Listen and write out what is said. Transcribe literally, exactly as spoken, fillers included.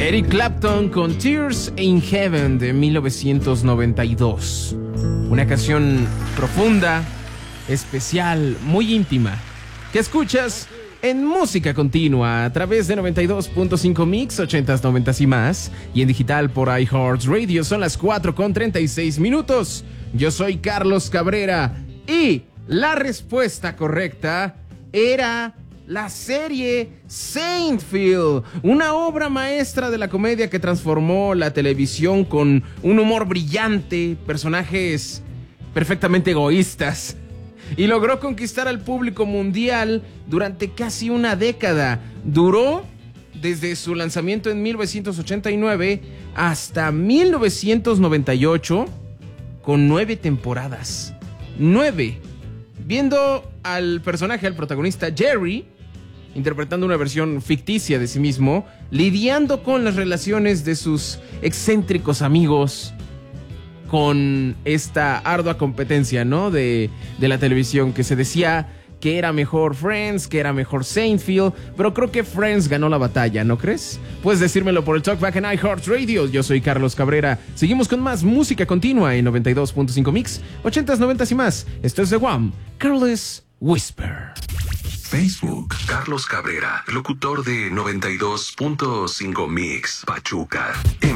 Eric Clapton con Tears in Heaven de mil novecientos noventa y dos. Una canción profunda, especial, muy íntima, que escuchas en música continua a través de noventa y dos punto cinco Mix, ochentas, noventas y más, y en digital por iHeartRadio. Son las cuatro con treinta y seis minutos. Yo soy Carlos Cabrera y la respuesta correcta era la serie Seinfeld, una obra maestra de la comedia que transformó la televisión con un humor brillante, personajes perfectamente egoístas, y logró conquistar al público mundial durante casi una década. Duró desde su lanzamiento en mil novecientos ochenta y nueve hasta mil novecientos noventa y ocho, con nueve temporadas. Nueve. Viendo al personaje, al protagonista Jerry, interpretando una versión ficticia de sí mismo, lidiando con las relaciones de sus excéntricos amigos, con esta ardua competencia, ¿no? De, de la televisión, que se decía que era mejor Friends, que era mejor Seinfeld, pero creo que Friends ganó la batalla, ¿no crees? Puedes decírmelo por el Talkback en iHeartRadio. Yo soy Carlos Cabrera. Seguimos con más música continua en noventa y dos punto cinco Mix, ochentas, noventas y más. Esto es The One, Careless Whisper. Facebook, Carlos Cabrera, locutor de noventa y dos punto cinco Mix, Pachuca.